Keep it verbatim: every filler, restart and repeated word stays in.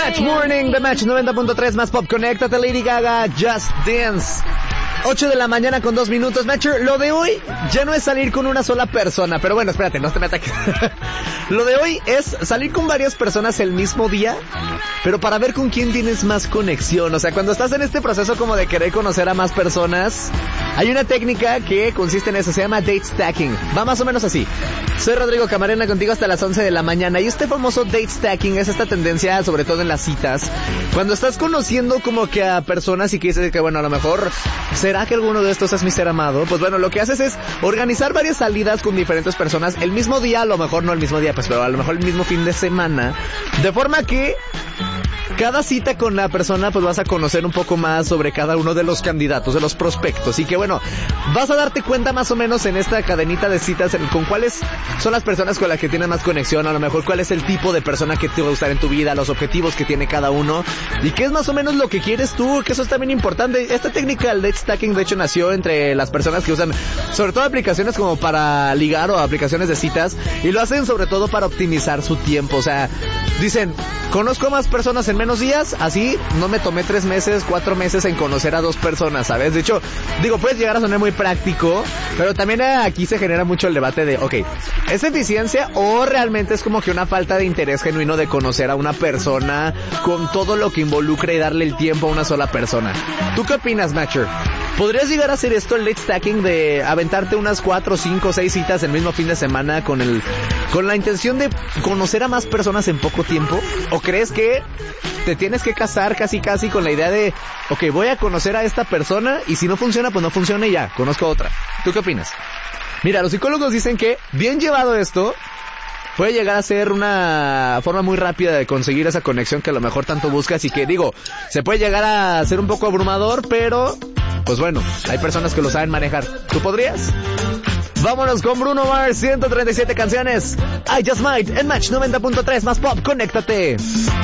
Match Morning, The Match noventa punto tres más pop. Conéctate, Lady Gaga, Just Dance. ocho de la mañana con dos minutos. Matcher, lo de hoy ya no es salir con una sola persona. Pero bueno, espérate, no te me ataques. Lo de hoy es salir con varias personas el mismo día, pero para ver con quién tienes más conexión. O sea, cuando estás en este proceso como de querer conocer a más personas, hay una técnica que consiste en eso, se llama date stacking. Va más o menos así. Soy Rodrigo Camarena, contigo hasta las once de la mañana. Y este famoso date stacking es esta tendencia, sobre todo en las citas, cuando estás conociendo como que a personas y que dices que bueno, a lo mejor ¿será que alguno de estos es mi ser amado? Pues bueno, lo que haces es organizar varias salidas con diferentes personas el mismo día, a lo mejor no el mismo día, pues pero a lo mejor el mismo fin de semana, de forma que cada cita con la persona pues vas a conocer un poco más sobre cada uno de los candidatos, de los prospectos, y que bueno, vas a darte cuenta más o menos en esta cadenita de citas en, con cuáles son las personas con las que tienes más conexión, a lo mejor cuál es el tipo de persona que te va a gustar en tu vida, los objetivos que tiene cada uno, y qué es más o menos lo que quieres tú, que eso es también importante. Esta técnica del date stacking de hecho nació entre las personas que usan sobre todo aplicaciones como para ligar o aplicaciones de citas, y lo hacen sobre todo para optimizar su tiempo. O sea, dicen, conozco más personas en menos días, así no me tomé tres meses, cuatro meses en conocer a dos personas, ¿sabes? De hecho, digo, puedes llegar a sonar muy práctico, pero también aquí se genera mucho el debate de, ok, ¿es eficiencia o realmente es como que una falta de interés genuino de conocer a una persona con todo lo que involucra y darle el tiempo a una sola persona? ¿Tú qué opinas, Matcher? ¿Podrías llegar a hacer esto, el date stacking, de aventarte unas cuatro, cinco, seis citas el mismo fin de semana con el, con la intención de conocer a más personas en poco tiempo? ¿O crees que te tienes que casar casi casi con la idea de, ok, voy a conocer a esta persona y si no funciona, pues no funciona y ya, conozco a otra? ¿Tú qué opinas? Mira, los psicólogos dicen que, bien llevado esto, puede llegar a ser una forma muy rápida de conseguir esa conexión que a lo mejor tanto buscas, y que, digo, se puede llegar a ser un poco abrumador, pero pues bueno, hay personas que lo saben manejar. ¿Tú podrías? Vámonos con Bruno Mars, ciento treinta y siete canciones. I Just Might en Match noventa punto tres más pop. Conéctate.